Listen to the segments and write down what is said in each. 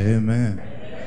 Amen.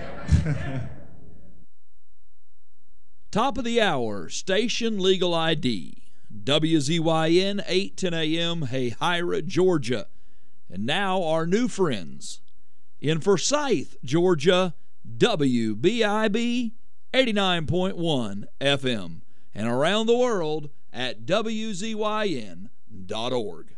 Top of the hour, Station Legal ID. WZYN 810 AM, Hahira, Georgia. And now our new friends. In Forsyth, Georgia, WBIB 89.1 FM. And around the world at WZYN.org.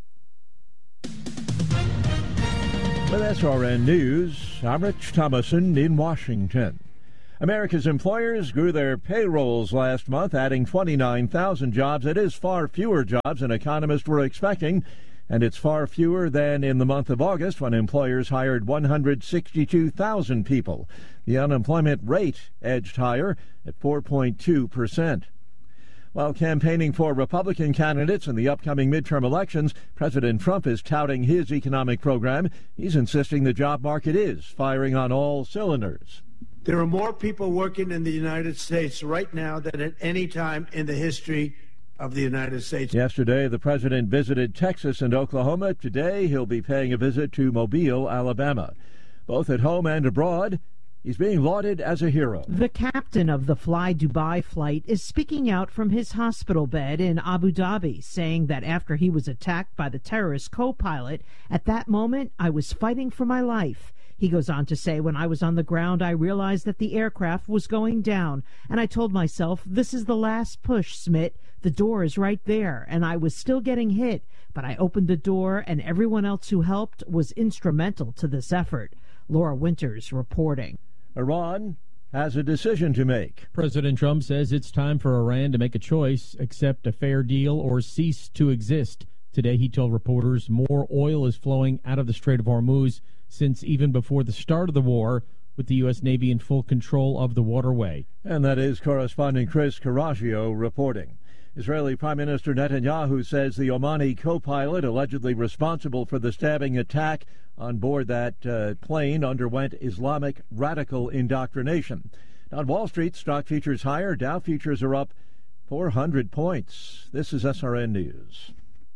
With SRN News, I'm Rich Thomason in Washington. America's employers grew their payrolls last month, adding 29,000 jobs. It is far fewer jobs than economists were expecting, and it's far fewer than in the month of August when employers hired 162,000 people. The unemployment rate edged higher at 4.2%. While campaigning for Republican candidates in the upcoming midterm elections, President Trump is touting his economic program. He's insisting the job market is firing on all cylinders. There are more people working in the United States right now than at any time in the history of the United States. Yesterday, the president visited Texas and Oklahoma. Today, he'll be paying a visit to Mobile, Alabama. Both at home and abroad, he's being lauded as a hero. The captain of the Fly Dubai flight is speaking out from his hospital bed in Abu Dhabi, saying that after he was attacked by the terrorist co-pilot, at that moment, I was fighting for my life. He goes on to say, when I was on the ground, I realized that the aircraft was going down, and I told myself, this is the last push, Smith. The door is right there, and I was still getting hit, but I opened the door, and everyone else who helped was instrumental to this effort. Laura Winters reporting. Iran has a decision to make. President Trump says it's time for Iran to make a choice, accept a fair deal or cease to exist. Today he told reporters more oil is flowing out of the Strait of Hormuz since even before the start of the war, with the U.S. Navy in full control of the waterway. And that is correspondent Chris Caraggio reporting. Israeli Prime Minister Netanyahu says the Omani co-pilot allegedly responsible for the stabbing attack on board that plane underwent Islamic radical indoctrination. On Wall Street, stock futures higher. Dow futures are up 400 points. This is SRN News.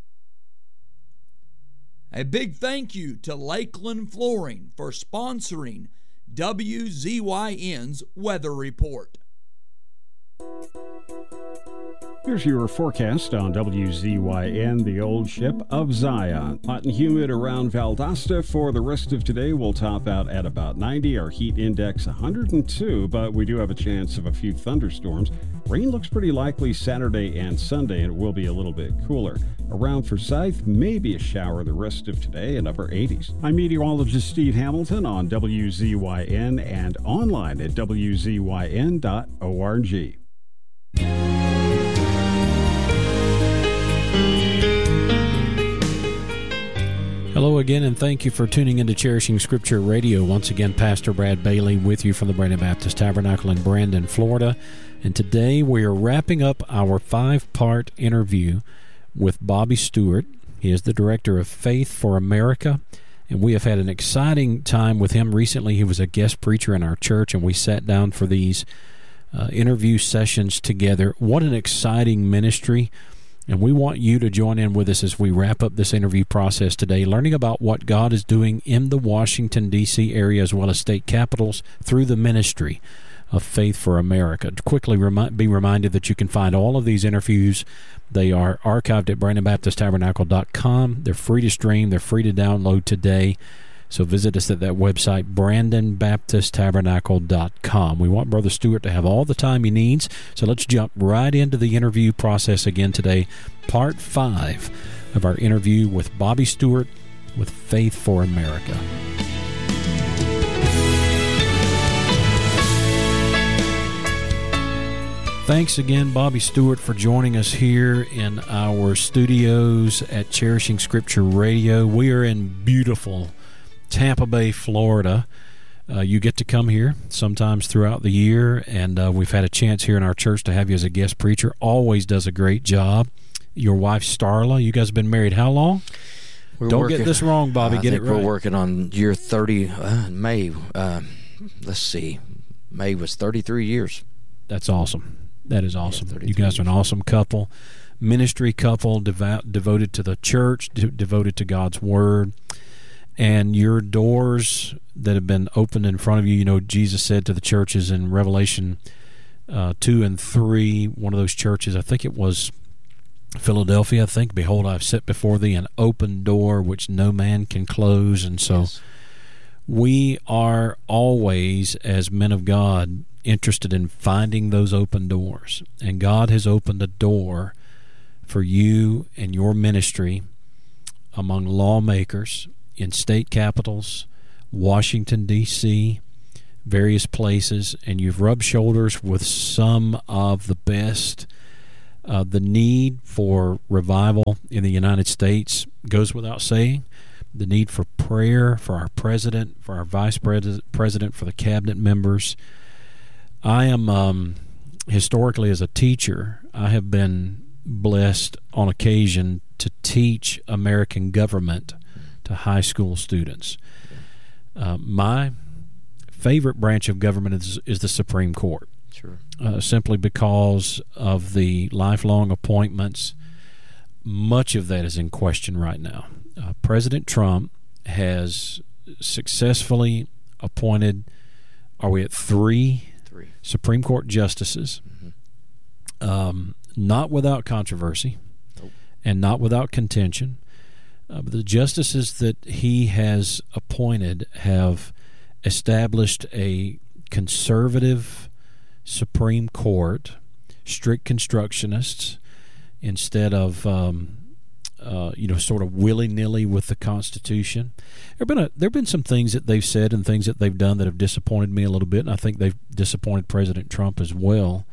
A big thank you to Lakeland Flooring for sponsoring WZYN's Weather Report. Here's your forecast on WZYN, the old ship of Zion. Hot and humid around Valdosta for the rest of today. We'll top out at about 90. Our heat index 102, but we do have a chance of a few thunderstorms. Rain looks pretty likely Saturday and Sunday, and it will be a little bit cooler. Around Forsyth, maybe a shower the rest of today in upper 80s. I'm meteorologist Steve Hamilton on WZYN and online at WZYN.org. Hello again, and thank you for tuning into Cherishing Scripture Radio. Once again, Pastor Brad Bailey with you from the Brandon Baptist Tabernacle in Brandon, Florida. And today we are wrapping up our 5-part interview with Bobby Stewart. He is the director of Faith for America, and we have had an exciting time with him. Recently, he was a guest preacher in our church, and we sat down for these interview sessions together. What an exciting ministry. And we want you to join in with us as we wrap up this interview process today, learning about what God is doing in the Washington, D.C. area as well as state capitals through the ministry of Faith for America. Quickly be reminded that you can find all of these interviews. They are archived at BrandonBaptistTabernacle.com. They're free to stream. They're free to download today. So visit us at that website, BrandonBaptistTabernacle.com. We want Brother Stewart to have all the time he needs, so let's jump right into the interview process again today. Part 5 of our interview with Bobby Stewart with Faith for America. Thanks again, Bobby Stewart, for joining us here in our studios at Cherishing Scripture Radio. We are in beautiful Tampa Bay, Florida. You get to come here sometimes throughout the year, and we've had a chance here in our church to have you as a guest preacher. Always does a great job. Your wife, Starla, you guys have been married how long? Don't get this wrong, Bobby. Get it right. We're working on year 30, May. Let's see. May was 33 years. That's awesome. That is awesome. Yeah, you guys are an awesome couple, ministry couple, devoted to the church, devoted to God's Word. and your doors that have been opened in front of you. You know, Jesus said to the churches in Revelation 2 and 3, one of those churches, I think it was Philadelphia, I think, behold, I've set before thee an open door which no man can close. And so Yes. we are always, as men of God, interested in finding those open doors. And God has opened a door for you and your ministry among lawmakers in state capitals, Washington, D.C., various places, and you've rubbed shoulders with some of the best. The need for revival in the United States goes without saying. The need for prayer for our president, for our vice president, for the cabinet members. I am, historically as a teacher, I have been blessed on occasion to teach American government to high school students. My favorite branch of government is the Supreme Court. Sure. Simply because of the lifelong appointments. Much of that is in question right now. President Trump has successfully appointed, are we at three Supreme Court justices, not without controversy and not without contention. But the justices that he has appointed have established a conservative Supreme Court, strict constructionists, instead of sort of willy-nilly with the Constitution. There've been some things that they've said and things that they've done that have disappointed me a little bit, and I think they've disappointed President Trump as well.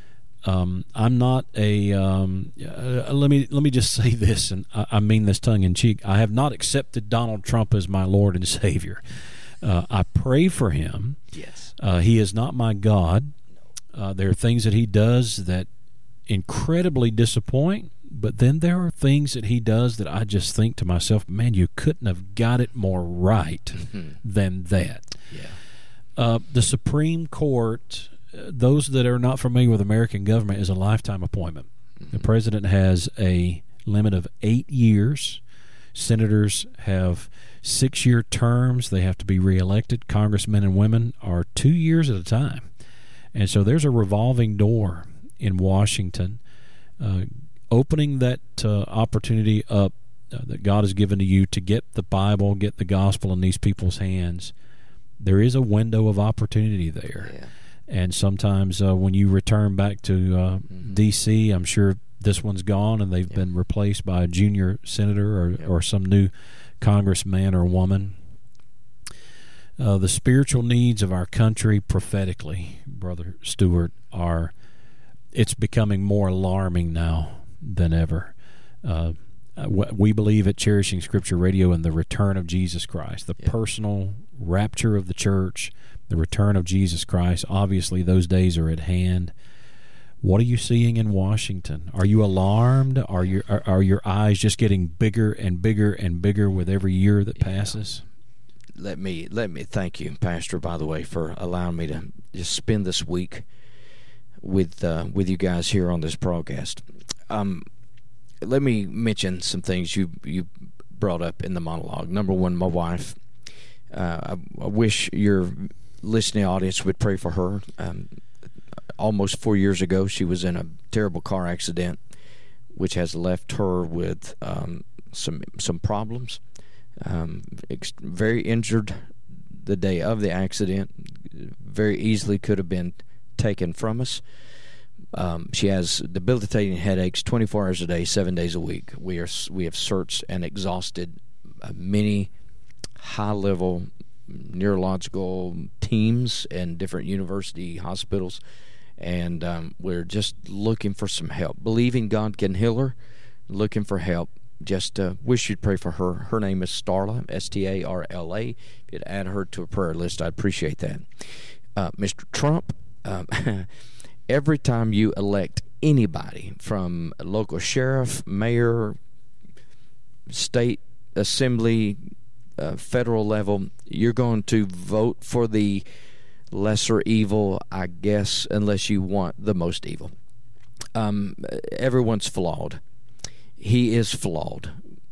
I'm not a let me just say this, and I mean this tongue in cheek. I have not accepted Donald Trump as my Lord and Savior. I pray for him. Yes. He is not my God. There are things that he does that incredibly disappoint, but then there are things that he does that I just think to myself, man, you couldn't have got it more right than that. Yeah. The Supreme Court, those that are not familiar with American government, is a lifetime appointment. The president has a limit of 8 years. Senators have 6-year terms. They have to be reelected. Congressmen and women are 2 years at a time. And so there's a revolving door in Washington, opening that opportunity up that God has given to you to get the Bible, get the gospel in these people's hands. There is a window of opportunity there. Yeah. And sometimes when you return back to D.C., I'm sure this one's gone and they've been replaced by a junior senator or some new congressman or woman. The spiritual needs of our country prophetically, Brother Stewart, it's becoming more alarming now than ever. We believe at Cherishing Scripture Radio in the return of Jesus Christ, the personal rapture of the church, the return of Jesus Christ. Obviously, those days are at hand. What are you seeing in Washington? Are you alarmed? Are your eyes just getting bigger and bigger and bigger with every year that passes? Let me thank you, Pastor, by the way, for allowing me to just spend this week with you guys here on this broadcast. Let me mention some things you brought up in the monologue. Number one, my wife. I wish your listening audience would pray for her. Almost 4 years ago, she was in a terrible car accident, which has left her with some problems. Very injured the day of the accident. Very easily could have been taken from us. She has debilitating headaches 24 hours a day, 7 days a week. We have searched and exhausted many high-level neurological teams and different university hospitals, and we're just looking for some help, believing God can heal her, looking for help. Just wish you'd pray for her. Her name is Starla, Starla. If you'd add her to a prayer list, I'd appreciate that. Mr. Trump, every time you elect anybody from a local sheriff, mayor, state assembly, federal level, you're going to vote for the lesser evil, I guess, unless you want the most evil. Everyone's flawed. He is flawed.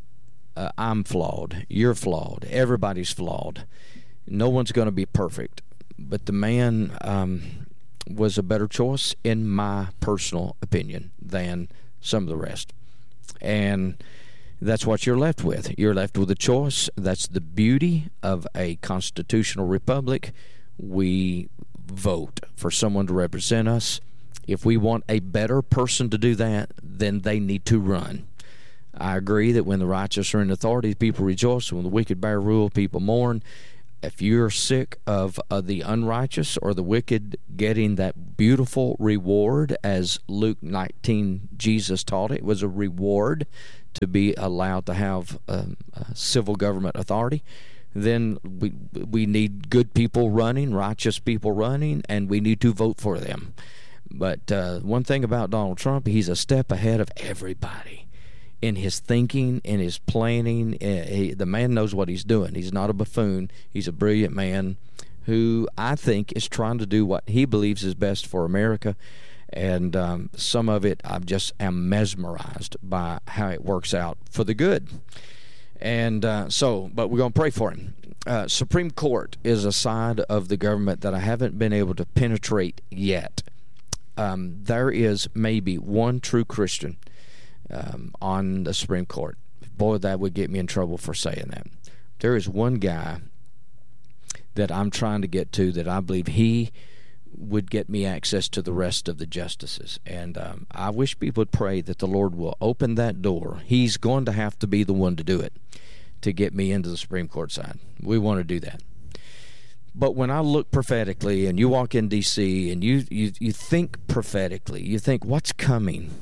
I'm flawed. You're flawed. Everybody's flawed. No one's going to be perfect. But the man was a better choice, in my personal opinion, than some of the rest. And that's what you're left with. You're left with a choice. That's the beauty of a constitutional republic. We vote for someone to represent us. If we want a better person to do that, then they need to run. I agree that when the righteous are in authority, people rejoice. When the wicked bear rule, people mourn. If you're sick of the unrighteous or the wicked getting that beautiful reward, as Luke 19, Jesus taught it was a reward to be allowed to have civil government authority, then we need good people running, righteous people running, and we need to vote for them. But one thing about Donald Trump, he's a step ahead of everybody in his thinking, in his planning. The man knows what he's doing. He's not a buffoon. He's a brilliant man who I think is trying to do what he believes is best for America. And some of it I just am mesmerized by how it works out for the good. And but we're going to pray for him. Supreme Court is a side of the government that I haven't been able to penetrate yet. There is maybe one true Christian on the Supreme Court. Boy, that would get me in trouble for saying that. There is one guy that I'm trying to get to that I believe he would get me access to the rest of the justices. And I wish people would pray that the Lord will open that door. He's going to have to be the one to do it, to get me into the Supreme Court side. We want to do that. But when I look prophetically, and you walk in D.C. and you think prophetically, you think, what's coming?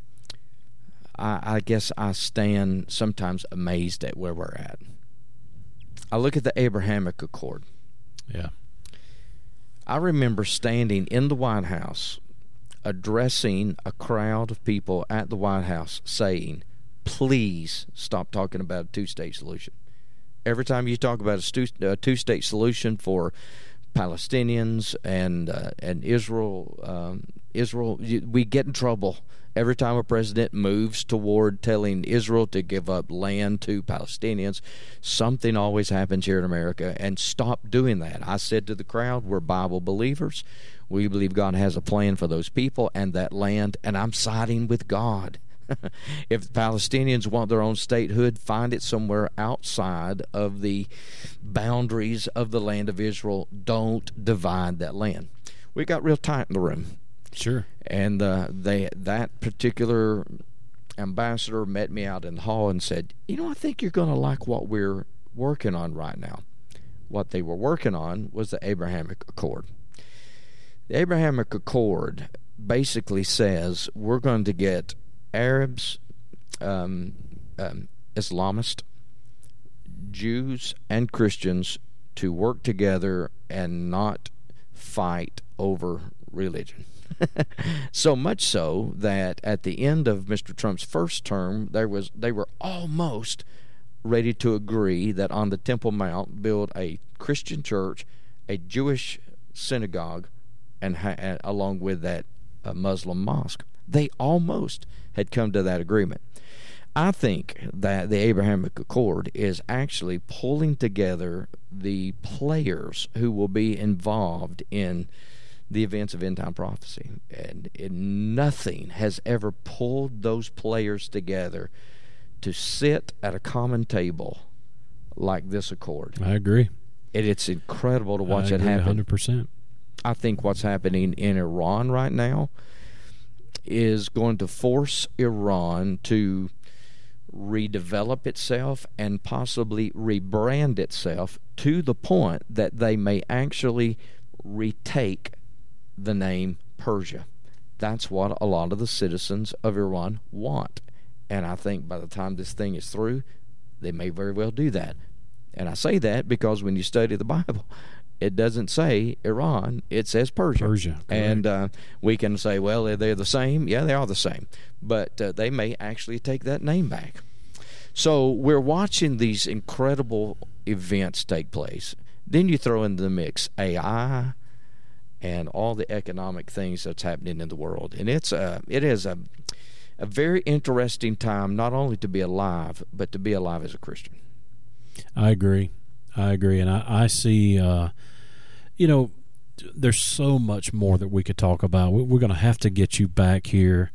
I guess I stand sometimes amazed at where we're at. I look at the Abrahamic Accord. Yeah. I remember standing in the White House, addressing a crowd of people at the White House, saying, please stop talking about a two-state solution. Every time you talk about a two-state solution for Palestinians and Israel, we get in trouble. Every time a president moves toward telling Israel to give up land to Palestinians, something always happens here in America, and stop doing that. I said to the crowd, we're Bible believers. We believe God has a plan for those people and that land, and I'm siding with God. If the Palestinians want their own statehood, find it somewhere outside of the boundaries of the land of Israel. Don't divide that land. We got real tight in the room. Sure. And that particular ambassador met me out in the hall and said, I think you're going to like what we're working on right now. What they were working on was the Abrahamic Accord. The Abrahamic Accord basically says we're going to get Arabs, Islamists, Jews, and Christians to work together and not fight over religion. So much so that at the end of Mr. Trump's first term, they were almost ready to agree that on the Temple Mount build a Christian church, a Jewish synagogue, and along with that a Muslim mosque. They almost had come to that agreement. I think that the Abrahamic Accord is actually pulling together the players who will be involved in the events of end-time prophecy. And nothing has ever pulled those players together to sit at a common table like this accord. I agree. It's incredible to watch it happen. 100%. I think what's happening in Iran right now is going to force Iran to redevelop itself and possibly rebrand itself to the point that they may actually retake the name Persia. That's what a lot of the citizens of Iran want. And I think by the time this thing is through, they may very well do that. And I say that because when you study the Bible, it doesn't say Iran, it says Persia. Persia, and we can say, well, they're the same. Yeah, they are the same. But they may actually take that name back. So we're watching these incredible events take place. Then you throw in the mix AI and all the economic things that's happening in the world. And it is a a very interesting time, not only to be alive, but to be alive as a Christian. I agree. And I see, there's so much more that we could talk about. We're going to have to get you back here.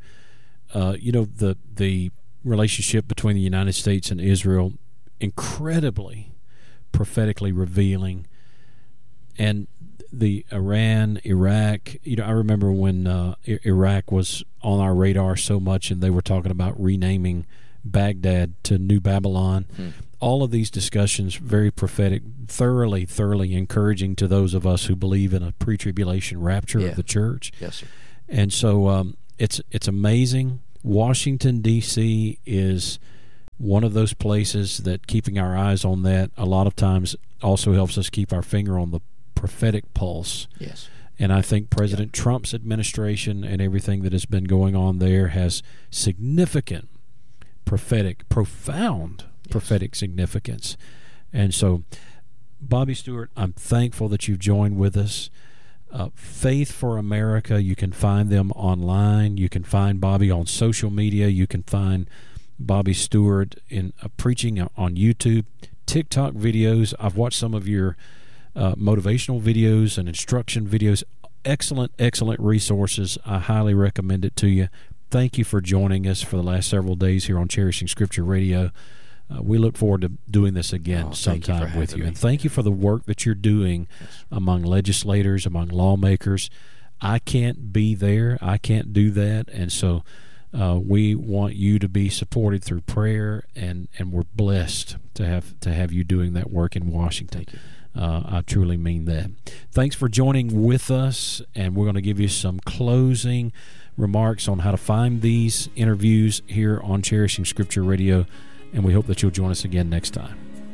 The relationship between the United States and Israel, incredibly prophetically revealing. And the Iran, Iraq, I remember when Iraq was on our radar so much, and they were talking about renaming Baghdad to New Babylon. All of these discussions, very prophetic, thoroughly encouraging to those of us who believe in a pre-tribulation rapture of the church. Yes, sir. And so it's amazing. Washington, D.C. is one of those places that keeping our eyes on that a lot of times also helps us keep our finger on the prophetic pulse. Yes. And I think President Trump's administration and everything that has been going on there has significant profound prophetic significance. And so, Bobby Stewart, I'm thankful that you've joined with us. Faith for America, you can find them online. You can find Bobby on social media. You can find Bobby Stewart in preaching on YouTube, TikTok videos. I've watched some of your motivational videos and instruction videos. Excellent resources. I highly recommend it to you. Thank you for joining us for the last several days here on Cherishing Scripture Radio. We look forward to doing this again sometime with you. And thank you for the work that you're doing among legislators, among lawmakers. I can't be there. I can't do that. And so we want you to be supported through prayer, and we're blessed to have you doing that work in Washington. Thank you. I truly mean that. Thanks for joining with us, and we're going to give you some closing remarks on how to find these interviews here on Cherishing Scripture Radio, and we hope that you'll join us again next time.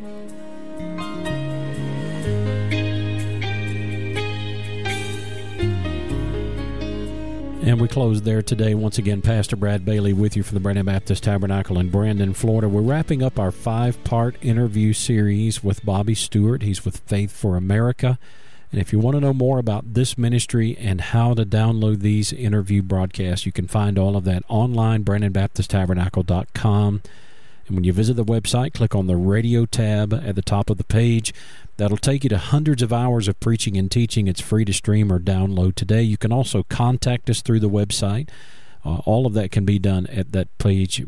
And we close there today. Once again, Pastor Brad Bailey with you from the Brandon Baptist Tabernacle in Brandon, Florida. We're wrapping up our 5-part interview series with Bobby Stewart. He's with Faith for America. And if you want to know more about this ministry and how to download these interview broadcasts, you can find all of that online, BrandonBaptistTabernacle.com. And when you visit the website, click on the radio tab at the top of the page. That'll take you to hundreds of hours of preaching and teaching. It's free to stream or download today. You can also contact us through the website. All of that can be done at that page,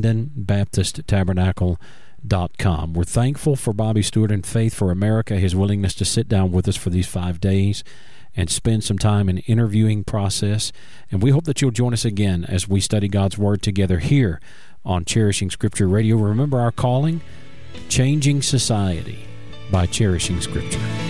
BrandonBaptistTabernacle.com. We're thankful for Bobby Stewart and Faith for America, his willingness to sit down with us for these 5 days and spend some time in interviewing process. And we hope that you'll join us again as we study God's Word together here on Cherishing Scripture Radio. Remember our calling, changing society by cherishing Scripture.